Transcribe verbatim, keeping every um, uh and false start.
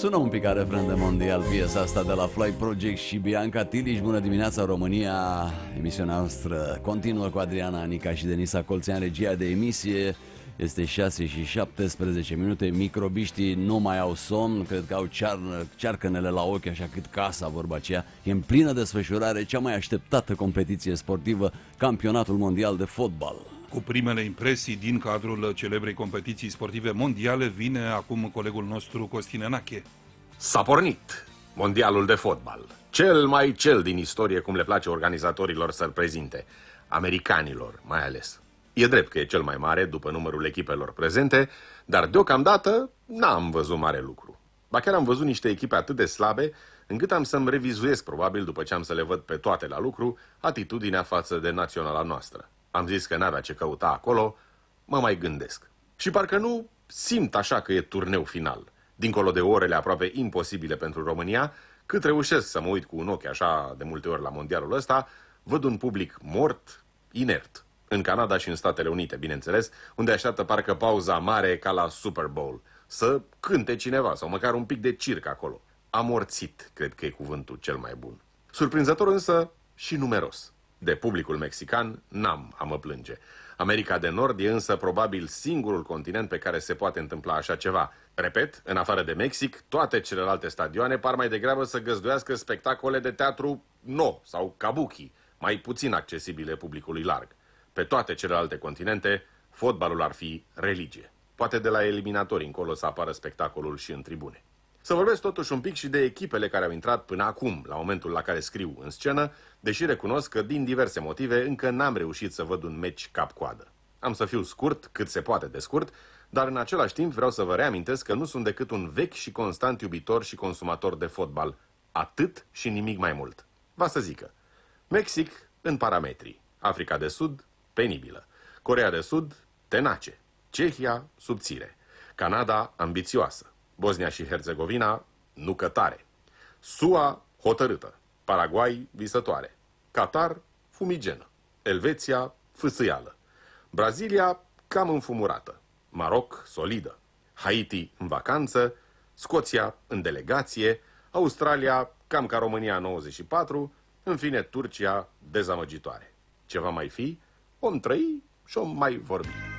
sună un pic ca refren de mondial piesa asta de la Fly Project și Bianca Tiliș. Bună dimineața, România! Emisiunea noastră continuă cu Adriana Anica și Denisa Colțean, regia de emisie. Este șase și șaptesprezece minute. Microbiștii nu mai au somn, cred că au cearnă, cearcănele la ochi, așa cât casa, vorba aceea. E în plină desfășurare cea mai așteptată competiție sportivă, campionatul mondial de fotbal. Cu primele impresii din cadrul celebrei competiții sportive mondiale vine acum colegul nostru Costin Enache. S-a pornit mondialul de fotbal. Cel mai cel din istorie, cum le place organizatorilor să-l prezinte. Americanilor, mai ales. E drept că e cel mai mare după numărul echipelor prezente, dar deocamdată n-am văzut mare lucru. Ba chiar am văzut niște echipe atât de slabe, încât am să-mi revizuiesc, probabil, după ce am să le văd pe toate la lucru, atitudinea față de naționala noastră. Am zis că n-avea ce căuta acolo, mă mai gândesc. Și parcă nu simt așa că e turneu final. Dincolo de orele aproape imposibile pentru România, cât reușesc să mă uit cu un ochi așa de multe ori la mondialul ăsta, văd un public mort, inert. În Canada și în Statele Unite, bineînțeles, unde așteaptă parcă pauza mare ca la Super Bowl. Să cânte cineva sau măcar un pic de circ acolo. Amorțit, cred că e cuvântul cel mai bun. Surprinzător însă și numeros. De publicul mexican n-am a mă plânge. America de Nord e însă probabil singurul continent pe care se poate întâmpla așa ceva. Repet, în afară de Mexic, toate celelalte stadioane par mai degrabă să găzduiască spectacole de teatru no sau kabuki, mai puțin accesibile publicului larg. Pe toate celelalte continente, fotbalul ar fi religie. Poate de la eliminatori încolo să apară spectacolul și în tribune. Să vorbesc totuși un pic și de echipele care au intrat până acum, la momentul la care scriu, în scenă, deși recunosc că, din diverse motive, încă n-am reușit să văd un meci cap-coadă. Am să fiu scurt, cât se poate de scurt, dar în același timp vreau să vă reamintesc că nu sunt decât un vechi și constant iubitor și consumator de fotbal. Atât și nimic mai mult. Va să zică. Mexic în parametri. Africa de Sud, penibilă. Coreea de Sud, tenace. Cehia, subțire. Canada, ambițioasă. Bosnia și Herțegovina, nucătare. S U A, hotărâtă. Paraguay, visătoare. Qatar, fumigenă. Elveția, fâsâială. Brazilia, cam înfumurată. Maroc, solidă. Haiti, în vacanță. Scoția, în delegație. Australia, cam ca România nouăzeci și patru. În fine, Turcia, dezamăgitoare. Ce va mai fi? Om trăi și om mai vorbi.